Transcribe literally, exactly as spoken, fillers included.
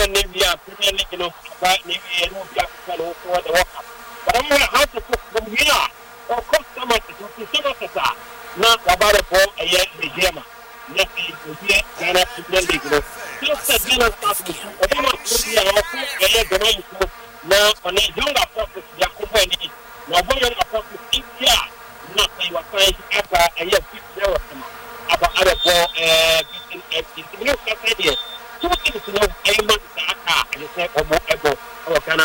season Navia, Premier League, you know, about Navia, no capital for the worker. But I'm going to have to put from here or customers to Senator, not about a ball a year in the German. Nothing to hear Ghana Premier League. Just a general status, Obama could be a year going to now on a younger process, their company, now one younger process, India, nothing was trying to ever a year fifty years about other ball, uh, in the new Saturday.